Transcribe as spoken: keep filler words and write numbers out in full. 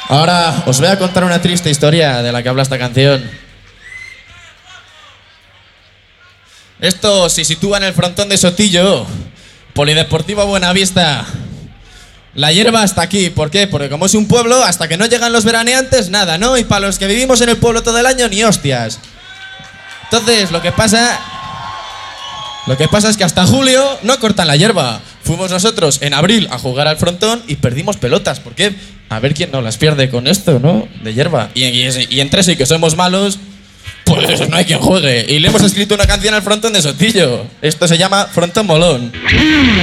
Ahora os voy a contar una triste historia de la que habla esta canción. Esto se sitúa en el frontón de Sotillo, Polideportivo Buenavista. La hierba hasta aquí, ¿por qué? Porque como es un pueblo, hasta que no llegan los veraneantes, nada, ¿no? Y para los que vivimos en el pueblo todo el año, ni hostias. Entonces, lo que pasa... Lo que pasa es que hasta julio no cortan la hierba. Fuimos nosotros en abril a jugar al frontón y perdimos pelotas. ¿Por qué? A ver quién no las pierde con esto, ¿no? De hierba. Y, y, y entre sí que somos malos, pues no hay quien juegue. Y le hemos escrito una canción al frontón de Sotillo. Esto se llama Frontón Molón.